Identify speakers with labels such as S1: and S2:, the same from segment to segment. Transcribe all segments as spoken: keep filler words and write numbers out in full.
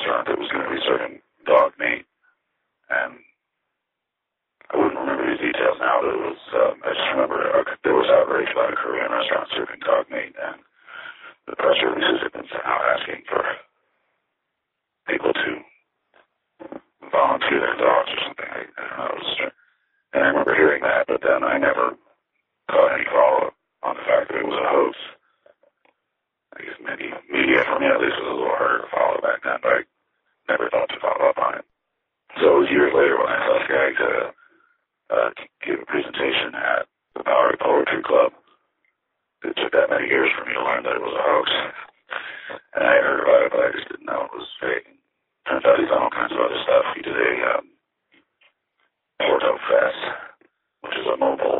S1: restaurant that was going to be serving dog meat, and I wouldn't remember these details now, but it was, um, I just remember uh, there was outrage about a Korean restaurant serving dog meat, and the press releases had been sent out asking for people to volunteer their dogs or something. I, I don't know. It was, and I remember hearing that, but then I never caught any follow-up on the fact that it was a hoax. I guess maybe media for me at least was a little harder to follow back then, but I never thought to follow up on it. So it was years later when I saw Skaggs uh, uh, give a presentation at the Bowery Poetry Club. It took that many years for me to learn that it was a hoax. And I heard about it, but I just didn't know it was fake. Turns out he's done all kinds of other stuff. He did a um, Porto Fest, which is a mobile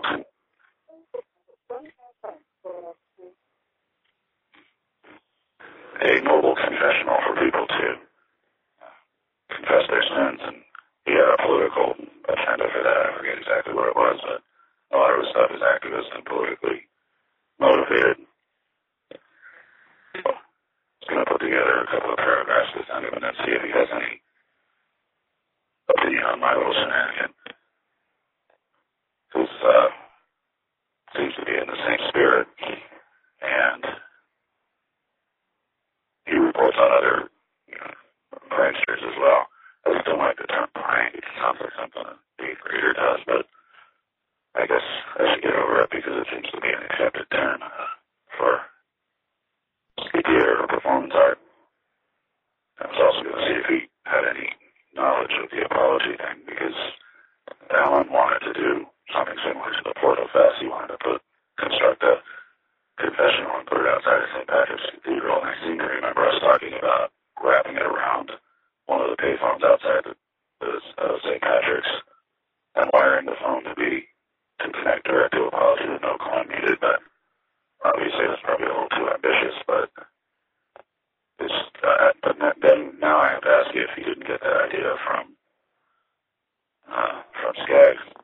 S1: a mobile confessional for people to confess their sins, and he had a political agenda for that. I forget exactly what it was, but a lot of his stuff is activist and politically motivated. So he's going to put together a couple of paragraphs to send him and then see if he has any opinion on my little shenanigan. Who uh, seems to be in the same spirit, and he reports on other, you know, pranksters as well. I just don't like the term prank. It sounds like something an eighth grader does, but I guess I should get over it because it seems to be an accepted term uh, for theater or performance art. I was also going to see if he had any knowledge of the apology thing, because Alan wanted to do something similar to the Porto Fest. He wanted to put, construct a confessional and put it outside of Saint Patrick's Cathedral, and I seem to remember us talking about wrapping it around one of the payphones outside the, the uh, Saint Patrick's and wiring the phone to be to connect direct to apology with no call needed. But obviously that's probably a little too ambitious. But it's uh, but then now I have to ask you if you didn't get that idea from uh, from Skaggs.